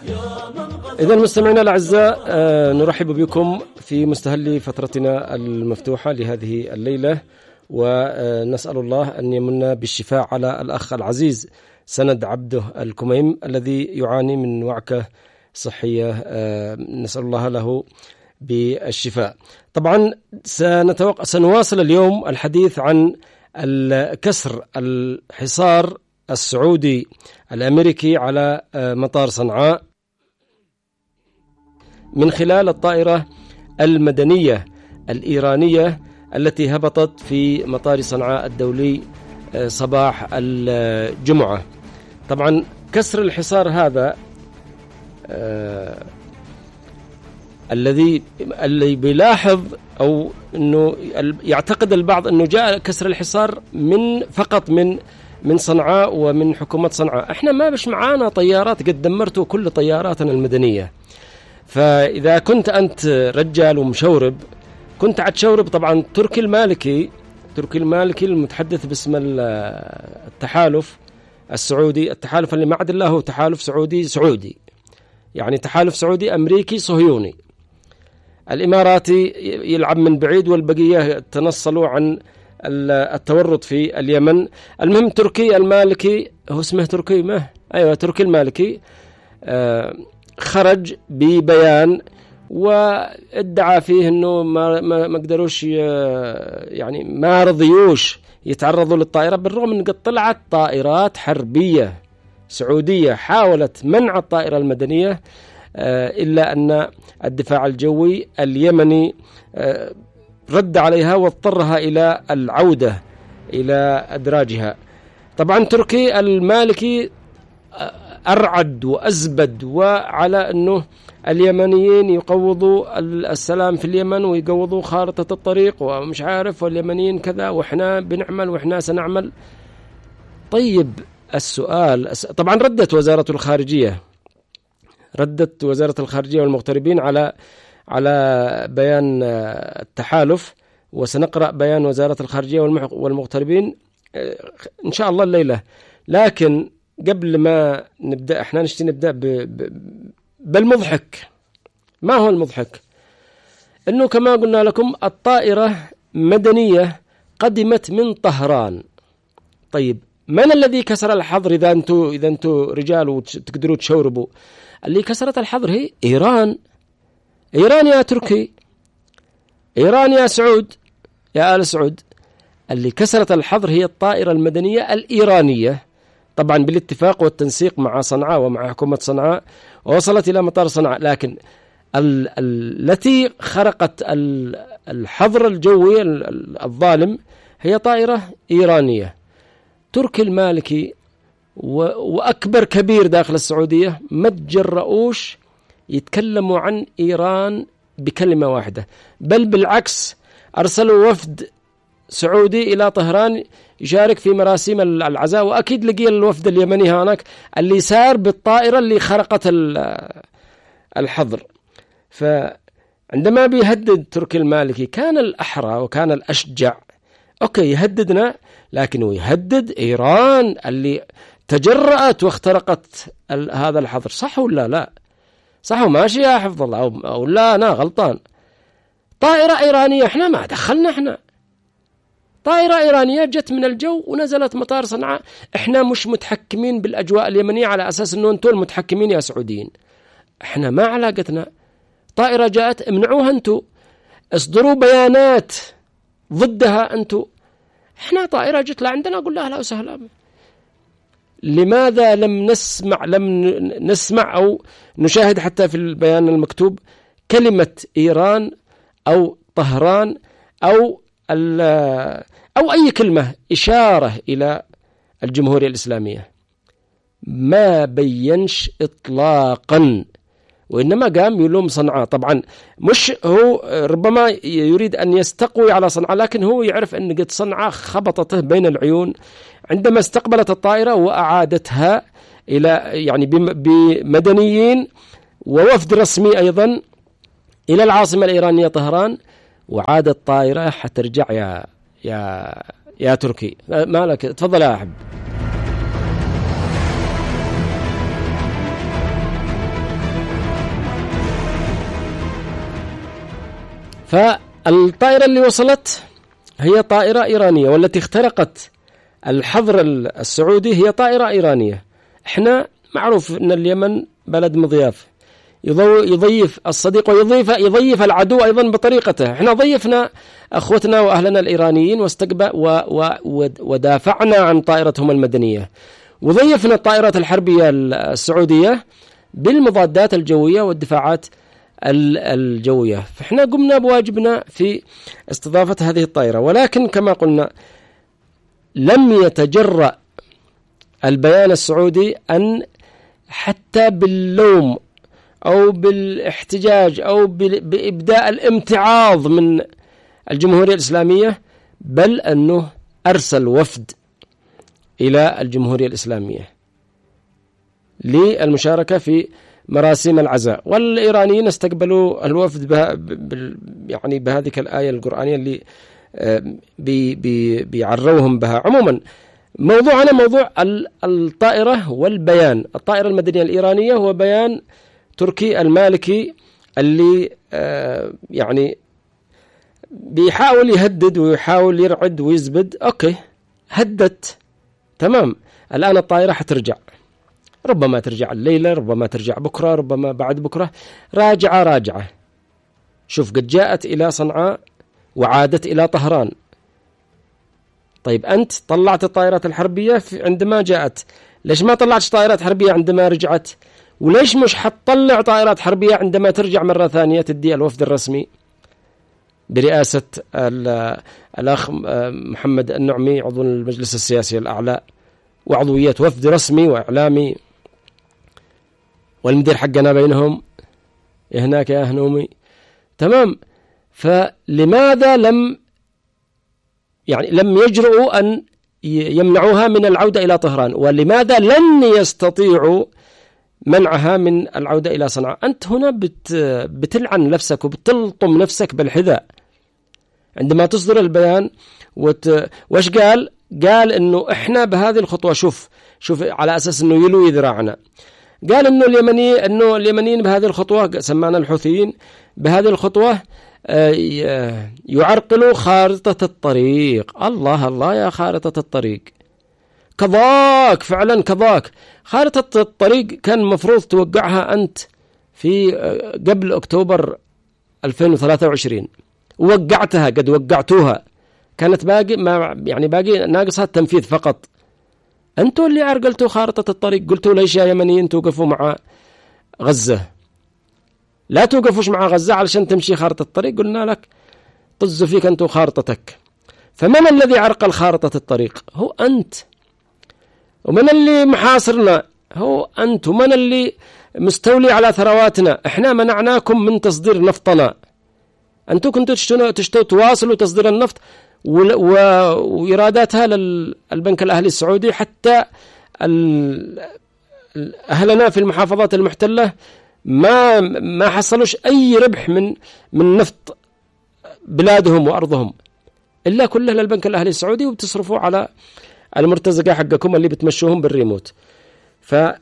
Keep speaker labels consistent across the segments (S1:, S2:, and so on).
S1: إذا مستمعينا الأعزاء، نرحب بكم في مستهل فترتنا المفتوحة لهذه الليلة، ونسأل الله أن يمن بالشفاء على الأخ العزيز سند عبده الكميم الذي يعاني من وعكة صحية، نسأل الله له بالشفاء. طبعا سنواصل اليوم الحديث عن كسر الحصار السعودي الأمريكي على مطار صنعاء من خلال الطائرة المدنية الإيرانية التي هبطت في مطار صنعاء الدولي صباح الجمعة. طبعا كسر الحصار هذا الذي بيلاحظ أو أنه يعتقد البعض أنه جاء كسر الحصار فقط من صنعاء ومن حكومة صنعاء. احنا ما بش معانا طيارات، قد دمرتوا كل طياراتنا المدنية. فإذا كنت أنت رجال ومشورب، كنت عتشورب طبعا تركي المالكي المتحدث باسم التحالف السعودي، التحالف اللي ما عاد الله هو تحالف سعودي، يعني تحالف سعودي أمريكي صهيوني. الإماراتي يلعب من بعيد والبقية تنصلوا عن التورط في اليمن. المهم تركي المالكي، هو اسمه تركي تركي المالكي، خرج ببيان وادعى فيه انه ما قدروش، يعني ما رضيوش يتعرضوا للطائرة، بالرغم ان قد طلعت طائرات حربية سعودية حاولت منع الطائرة المدنية، إلا أن الدفاع الجوي اليمني رد عليها واضطرها إلى العودة إلى أدراجها. طبعا تركي المالكي أرعد وأزبد وعلى أنه اليمنيين يقوضوا السلام في اليمن ويقوضوا خارطة الطريق ومش عارف، واليمنيين كذا وإحنا بنعمل وإحنا سنعمل. طيب السؤال، طبعا ردت وزارة الخارجية والمغتربين على بيان التحالف، وسنقرأ بيان وزارة الخارجية والمغتربين إن شاء الله الليلة. لكن قبل ما نبدأ احنا نبدأ بالمضحك. ما هو المضحك؟ انه كما قلنا لكم الطائرة مدنية قدمت من طهران. طيب من الذي كسر الحظر؟ إذا أنتوا رجال وتقدروا تشوربوا، اللي كسرت الحظر هي إيران يا تركي، إيران يا سعود، يا آل سعود. اللي كسرت الحظر هي الطائرة المدنية الإيرانية، طبعا بالاتفاق والتنسيق مع صنعاء ومع حكومة صنعاء، ووصلت إلى مطار صنعاء. لكن التي خرقت الحظر الجوي الظالم هي طائرة إيرانية. تركي المالكي وأكبر كبير داخل السعودية ما تجرؤوش يتكلموا عن إيران بكلمة واحدة، بل بالعكس أرسلوا وفد سعودي إلى طهران يشارك في مراسم العزاء، وأكيد لقي الوفد اليمني هناك اللي سار بالطائرة اللي خرقت الحظر. فعندما بيهدد تركي المالكي كان الأحرى وكان الأشجع، أوكي يهددنا، لكنه يهدد إيران اللي تجرأت واخترقت هذا الحظر. صح ولا لا؟ صح وماشي يا حفظ الله، أو لا أنا غلطان؟ طائرة إيرانية، احنا ما دخلنا، احنا طائرة إيرانية جت من الجو ونزلت مطار صنعاء. احنا مش متحكمين بالأجواء اليمنية على أساس أنه أنتوا المتحكمين يا سعوديين، احنا ما علاقتنا. طائرة جاءت، امنعوها أنتوا، اصدروا بيانات ضدها أنتوا. احنا طائرة جت لعندنا أقول لها أهلا وسهلا. لماذا لم نسمع أو نشاهد حتى في البيان المكتوب كلمة إيران أو طهران أو أي كلمة إشارة إلى الجمهورية الإسلامية؟ ما بينش إطلاقا، وإنما قام يلوم صنعاء. طبعا مش هو ربما يريد أن يستقوي على صنعاء، لكن هو يعرف أن قد صنعاء خبطته بين العيون عندما استقبلت الطائرة وأعادتها إلى يعني بمدنيين ووفد رسمي أيضا إلى العاصمة الإيرانية طهران، وعادت الطائرة حترجع يا تركي. مالك؟ تفضل يا أحب. فالطائرة اللي وصلت هي طائرة إيرانية، والتي اخترقت الحظر السعودي هي طائرة إيرانية. احنا معروف أن اليمن بلد مضياف، يضيف الصديق ويضيف العدو أيضا بطريقته. احنا ضيفنا أخوتنا وأهلنا الإيرانيين ودافعنا عن طائرتهم المدنية، وضيفنا الطائرات الحربية السعودية بالمضادات الجوية والدفاعات الجوية. فاحنا قمنا بواجبنا في استضافة هذه الطائرة، ولكن كما قلنا لم يتجرأ البيان السعودي أن حتى باللوم أو بالاحتجاج أو بإبداء الامتعاض من الجمهورية الإسلامية، بل أنه أرسل وفد إلى الجمهورية الإسلامية للمشاركة في مراسم العزاء، والإيرانيين استقبلوا الوفد يعني بهذه الآية القرآنية اللي بيعروهم بها. عموما موضوعنا موضوع الطائرة والبيان. الطائرة المدنية الإيرانية هو بيان تركي المالكي اللي يعني بيحاول يهدد ويحاول يرعد ويزبد. أوكي، هدت، تمام، الآن الطائرة حترجع، ربما ترجع الليلة، ربما ترجع بكرة، ربما بعد بكرة، راجعة. شوف، قد جاءت إلى صنعاء وعادت إلى طهران. طيب أنت طلعت الطائرات الحربية عندما جاءت، ليش ما طلعتش طائرات حربية عندما رجعت؟ وليش مش حتطلع طائرات حربية عندما ترجع مرة ثانية تدي الوفد الرسمي برئاسة الأخ محمد النعمي عضو المجلس السياسي الأعلى، وعضوية وفد رسمي وإعلامي، والمدير حقنا بينهم هناك يا هنومي، تمام. فلماذا لم يجرؤوا أن يمنعوها من العودة إلى طهران؟ ولماذا لن يستطيعوا منعها من العودة إلى صنعاء؟ أنت هنا بتلعن نفسك وبتلطم نفسك بالحذاء عندما تصدر البيان. وش قال إنه إحنا بهذه الخطوة، شوف على أساس إنه يلوي ذراعنا. قال إنه اليمنيين بهذه الخطوة، سمانا الحوثيين، بهذه الخطوة يعرقلوا خارطة الطريق. الله يا خارطة الطريق، كذاك فعلا كذاك. خارطة الطريق كان مفروض توقعها أنت في قبل أكتوبر 2023، ووقعتها، قد وقعتوها، كانت باقي ناقصها التنفيذ فقط. أنتوا اللي عرقلتوا خارطة الطريق. قلتوا ليش يا يمنيين توقفوا مع غزة؟ لا توقفوش مع غزة علشان تمشي خارطة الطريق. قلنا لك طز فيك أنتوا خارطتك. فمن الذي عرقل خارطة الطريق؟ هو أنت. ومن اللي محاصرنا؟ هو أنت. ومن اللي مستولي على ثرواتنا؟ إحنا منعناكم من تصدير نفطنا. أنتوا كنتوا تواصلوا تصدير النفط وإيراداتها للبنك الأهلي السعودي، حتى أهلنا في المحافظات المحتلة ما حصلوش أي ربح من نفط بلادهم وأرضهم، إلا كله للبنك الأهلي السعودي، وبتصرفوا على المرتزقة حقكم اللي بتمشوهم بالريموت. فمن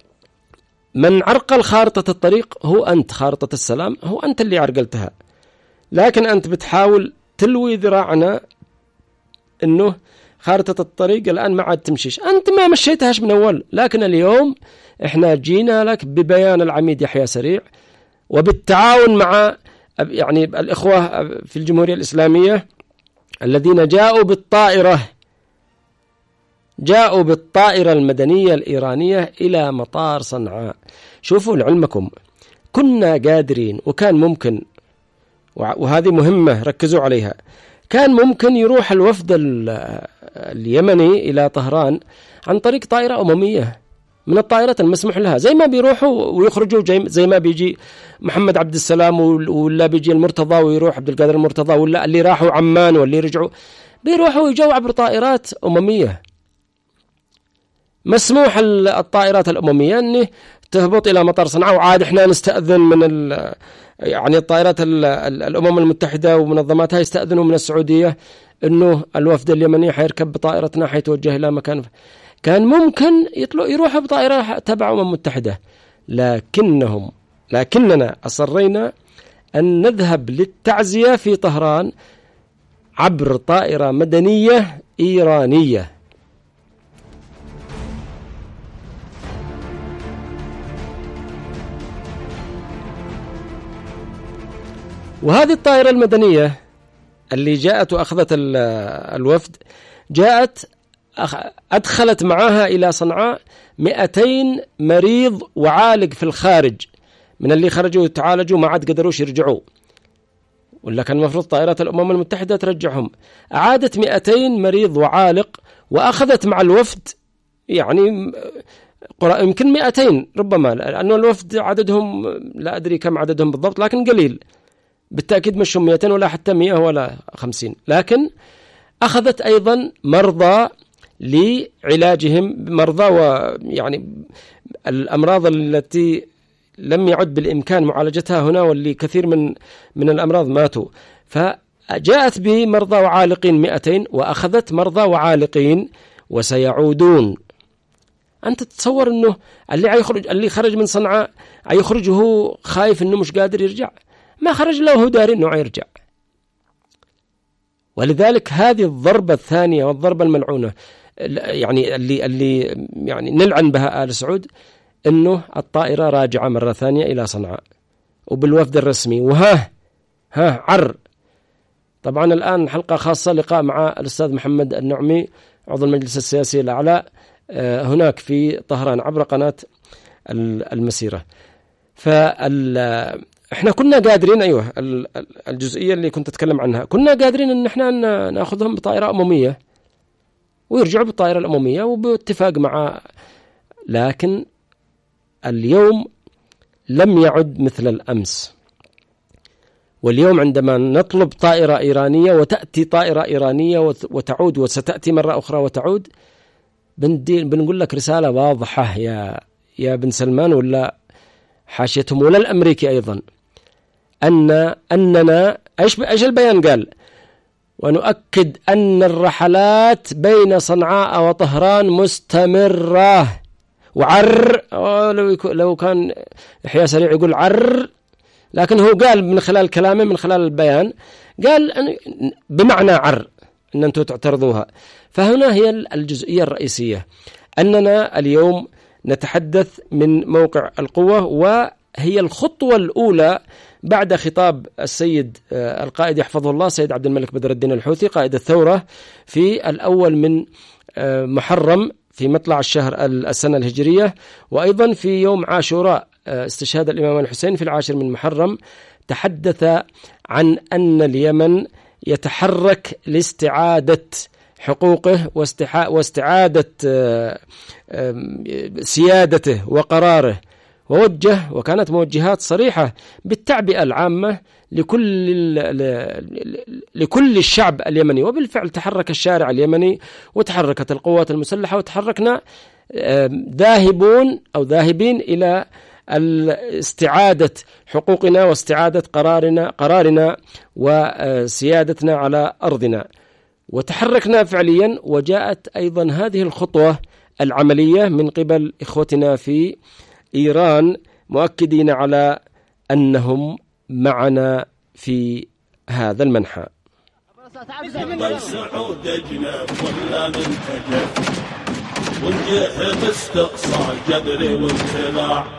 S1: عرقل خارطة الطريق هو أنت. خارطة السلام هو أنت اللي عرقلتها، لكن أنت بتحاول تلوي ذراعنا إنه خارطة الطريق الآن ما عاد تمشيش. أنت ما مشيتهاش من أول، لكن اليوم إحنا جينا لك ببيان العميد يحيى سريع، وبالتعاون مع الإخوة في الجمهورية الإسلامية الذين جاءوا بالطائرة المدنية الإيرانية إلى مطار صنعاء. شوفوا لعلمكم، كنا قادرين وكان ممكن، وهذه مهمة ركزوا عليها، كان ممكن يروح الوفد اليمني إلى طهران عن طريق طائرة أممية من الطائرات المسموح لها، زي ما بيروحوا ويخرجوا، زي ما بيجي محمد عبد السلام، ولا بيجي المرتضى ويروح عبد القادر المرتضى، ولا اللي راحوا عمان واللي رجعوا بيروحوا ويجوا عبر طائرات أممية. مسموح الطائرات الأممية أنه تهبط إلى مطار صنعاء، وعاد إحنا نستأذن من الطائرات الأمم المتحدة ومنظماتها يستأذنوا من السعودية أنه الوفد اليمني حيركب بطائرتنا حيتوجه إلى مكان. كان ممكن يروحوا بطائرة تبع أمم متحدة، لكننا أصرينا أن نذهب للتعزية في طهران عبر طائرة مدنية إيرانية. وهذه الطائرة المدنية اللي جاءت وأخذت الوفد جاءت أدخلت معها إلى صنعاء 200 مريض وعالق في الخارج من اللي خرجوا يتعالجوا ما عاد قدروش يرجعوا، ولا كان المفروض طائرات الأمم المتحدة ترجعهم. أعادت 200 مريض وعالق وأخذت مع الوفد يعني يمكن 200 ربما، لأنه الوفد عددهم لا أدري كم عددهم بالضبط لكن قليل بالتأكيد مش 200 ولا حتى 100 ولا 50. لكن أخذت أيضا مرضى لعلاجهم، مرضى ويعني الأمراض التي لم يعد بالإمكان معالجتها هنا واللي كثير من الأمراض ماتوا، فجاءت بمرضى وعالقين 200 وأخذت مرضى وعالقين وسيعودون. أنت تتصور أنه اللي خرج من صنعاء يخرج وهو خايف أنه مش قادر يرجع؟ ما خرج له هو داري أنه يرجع. ولذلك هذه الضربة الثانية والضربة الملعونة يعني اللي يعني نلعن بها آل سعود، أنه الطائرة راجعة مرة ثانية إلى صنعاء وبالوفد الرسمي عر. طبعا الآن حلقة خاصة لقاء مع الأستاذ محمد النعمي عضو المجلس السياسي الأعلى هناك في طهران عبر قناة المسيرة. احنا كنا قادرين الجزئية اللي كنت أتكلم عنها، كنا قادرين ان احنا ناخذهم بطائرة أممية ويرجعوا بالطائرة الأممية وباتفاق مع، لكن اليوم لم يعد مثل الأمس. واليوم عندما نطلب طائرة إيرانية وتأتي طائرة إيرانية وتعود وستأتي مرة أخرى وتعود، بنقول لك رسالة واضحة يا بن سلمان ولا حاشيتهم ولا الأمريكي أيضا، أننا إيش البيان قال؟ ونؤكد أن الرحلات بين صنعاء وطهران مستمرة. وعر لو كان يحيى سريع يقول عر، لكن هو قال من خلال كلامه من خلال البيان قال بمعنى عر أن أنتم تعترضوها. فهنا هي الجزئية الرئيسية، أننا اليوم نتحدث من موقع القوة، وهي الخطوة الأولى بعد خطاب السيد القائد يحفظه الله سيد عبد الملك بدر الدين الحوثي قائد الثورة في الأول من محرم في مطلع الشهر السنة الهجرية، وأيضا في يوم عاشوراء استشهاد الإمام الحسين في 10 من محرم، تحدث عن أن اليمن يتحرك لاستعادة حقوقه واستعادة سيادته وقراره، وكانت موجهات صريحة بالتعبئة العامة لكل الشعب اليمني. وبالفعل تحرك الشارع اليمني وتحركت القوات المسلحة وتحركنا ذاهبين إلى استعادة حقوقنا واستعادة قرارنا وسيادتنا على أرضنا، وتحركنا فعليا. وجاءت أيضا هذه الخطوة العملية من قبل إخوتنا في إيران مؤكدين على أنهم معنا في هذا المنحى.
S2: سعود أجنب ولا منتجب ونجح باستقصاء جبري وامتلاع